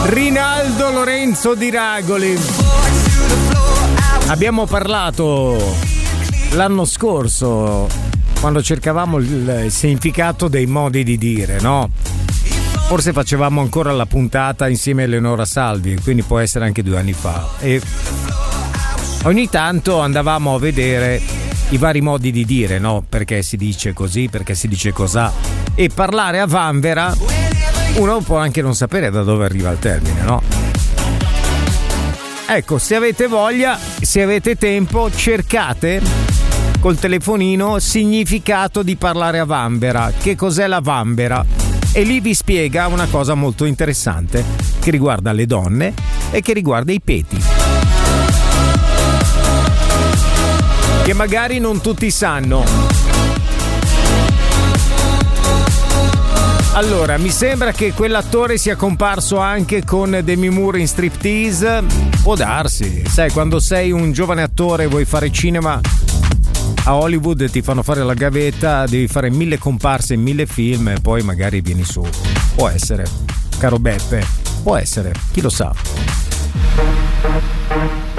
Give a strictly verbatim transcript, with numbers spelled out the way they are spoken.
Rinaldo Lorenzo di Ragoli. Abbiamo parlato l'anno scorso quando cercavamo il significato dei modi di dire, no? Forse facevamo ancora la puntata insieme a Eleonora Salvi, quindi può essere anche due anni fa. E ogni tanto andavamo a vedere i vari modi di dire, no? Perché si dice così, perché si dice cosà. E parlare a vanvera, uno può anche non sapere da dove arriva il termine, no? Ecco, se avete voglia, se avete tempo, cercate col telefonino significato di parlare a vanvera. Che cos'è la vanvera? E lì vi spiega una cosa molto interessante che riguarda le donne e che riguarda i peti, che magari non tutti sanno. Allora, mi sembra che quell'attore sia comparso anche con Demi Moore in Striptease. Può darsi, sai, quando sei un giovane attore e vuoi fare cinema a Hollywood ti fanno fare la gavetta, devi fare mille comparse in mille film e poi magari vieni su. Può essere, caro Beppe, può essere, chi lo sa.